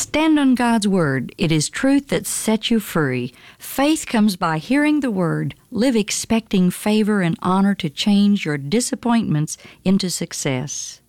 Stand on God's Word. It is truth that sets you free. Faith comes by hearing the Word. Live expecting favor and honor to change your disappointments into success.